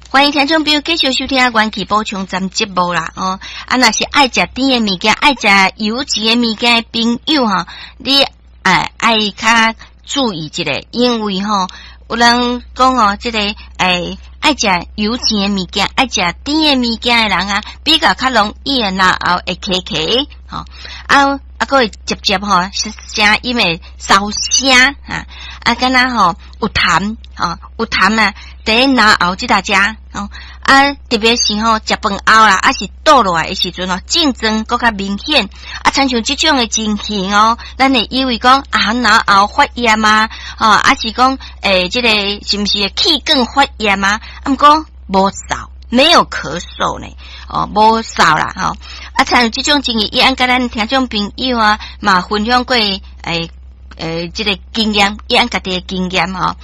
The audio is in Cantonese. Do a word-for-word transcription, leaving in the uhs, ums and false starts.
欢迎听众朋友继续收听元气补充咱节目啦哦。啊，若是爱食甜的物件、爱食油脂的物件的朋友哈，你哎爱较注意一下，因为吼有人讲哦，这个哎爱食油脂的物件、爱食甜的物件的人啊，比较较容易啊，然后会咳咳吼啊。啊，个会直接吼，是声音会烧声啊！啊，敢若吼有痰吼，有痰啊！第一拿后即大家哦，啊，特别是吼食饭后啦，啊是倒落来的时阵哦，症状更加明显。啊，亲像即种的情形哦，咱会以为讲啊拿后发炎啊，哦，啊是讲诶，即、这个是毋是气管发炎啊？啊，毋过无扫。没有咳嗽呢，哦，无扫啦，吼、哦，啊，像有这种情形，伊按甲咱听众朋友啊，嘛分享过诶诶，这个经验，伊按家己的经验吼、哦。